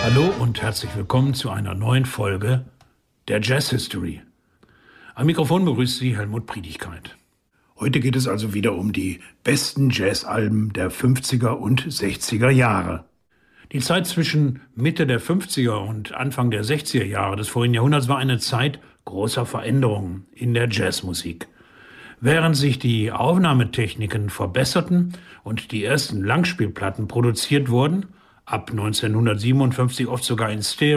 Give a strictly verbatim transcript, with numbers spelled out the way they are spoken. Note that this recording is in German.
Hallo und herzlich willkommen zu einer neuen Folge der Jazz History. Am Mikrofon begrüßt Sie Helmut Priedigkeit. Heute geht es also wieder um die besten Jazzalben der fünfziger und sechziger Jahre. Die Zeit zwischen Mitte der fünfziger und Anfang der sechziger Jahre des vorigen Jahrhunderts war eine Zeit großer Veränderungen in der Jazzmusik. Während sich die Aufnahmetechniken verbesserten und die ersten Langspielplatten produziert wurden, ab neunzehnhundertsiebenundfünfzig oft sogar in Stereo,